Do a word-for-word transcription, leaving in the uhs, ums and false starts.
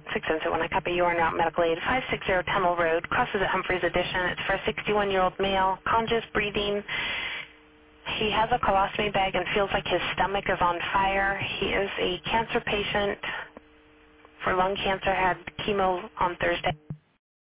six seven seven one, I copy. You are now medical aid. five sixty Tunnel Road, crosses at Humphreys Addition. It's for a sixty-one-year-old male, conscious breathing. He has a colostomy bag and feels like his stomach is on fire. He is a cancer patient for lung cancer, had chemo on Thursday.